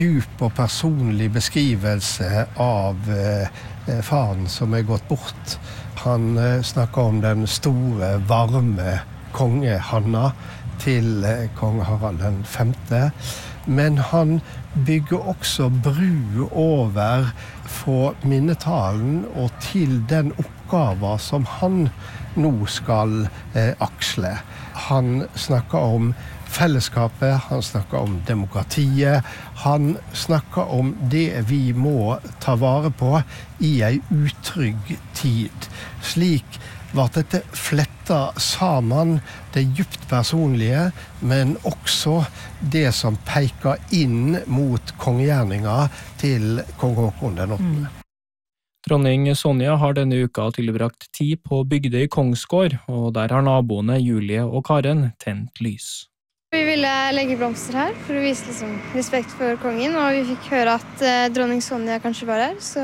djup og personlig beskrivelse av faren som gått bort. Han snakker om den store, varme kongehanna til kong Harald den 5. Men han bygger også bru over for minnetalen og til den oppgave som han nå skal aksle. Han snakker om fellesskapet, han snakker om demokratiet, han snakker om det vi må ta vare på i en utrygg tid. Slik var dette fletta sammen, det djupt personlige, men også det som peker inn mot kongegjerninga til kong Håkon den 8. Dronning Sonja har denne uka tilbrakt tid på Bygdøy Kongsgård, og der har naboene Julie og Karen tent lys. Vi ville legge blomster her for å vise respekt for kongen, og vi fikk høre at dronning Sonja kanskje var her, så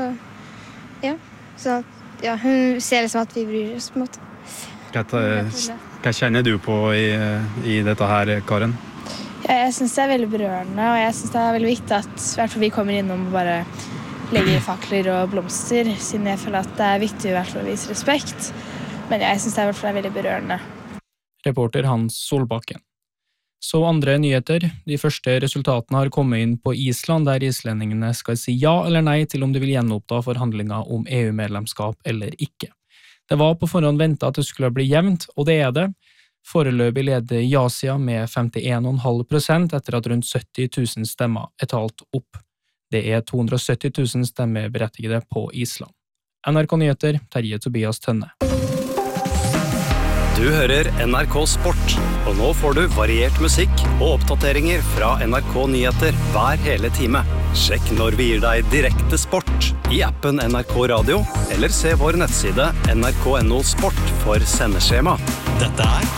hun ser at vi bryr oss på en måte. Hva kjenner du på i dette her, Karen? Jeg synes det veldig berørende, og jeg synes det veldig viktig at i hvert fall vi kommer innom og bare legger fakler og blomster, siden jeg føler at det viktig i hvert fall å vise respekt. Men jeg synes det i hvert fall veldig berørende. Reporter Hans Solbakken. Så andre nyheter. De første resultatene har kommet inn på Island, der islendingene skal si ja eller nei til om de vil gjenoppta forhandlinger om EU-medlemskap eller ikke. Det var på forhånd ventet at det skulle bli jevnt, og det det. Foreløpig leder ja-sida med 51,5% etter at rundt 70 000 stemmer talt opp. Det 270 000 stemmeberettigede på Island. NRK Nyheter, Terje Tobias Tønne. Du hører NRK Sport, og nå får du variert musikk og oppdateringer fra NRK Nyheter hver hele time. Sjekk når vi gir deg direkte sport i appen NRK Radio, eller se vår nettside nrk.no sport for sendeskjema. Dette